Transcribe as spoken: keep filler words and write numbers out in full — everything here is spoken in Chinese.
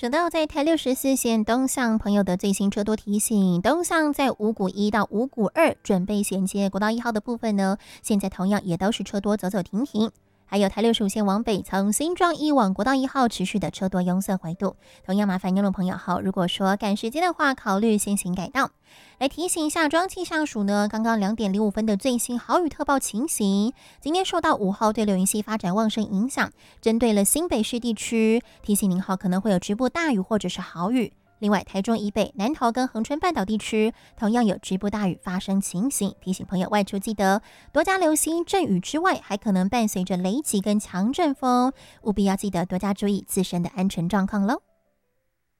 说到在台六十四线东向朋友的最新车多提醒，东向在五股一到五股二准备衔接国道一号的部分呢，现在同样也都是车多走走停停。还有台六十五线往北，从新庄一往国道一号持续的车多拥塞回堵，同样麻烦用路朋友好，如果说赶时间的话，考虑先行改道。来提醒一下中央气象署呢，刚刚两点零五分的最新豪雨特报情形，今天受到五号对流云系发展旺盛影响，针对了新北市地区，提醒您好可能会有局部大雨或者是豪雨。另外，台中以北、南投跟恒春半岛地区同样有局部大雨发生情形，提醒朋友外出记得多加留心阵雨之外，还可能伴随着雷击跟强阵风，务必要记得多加注意自身的安全状况喽。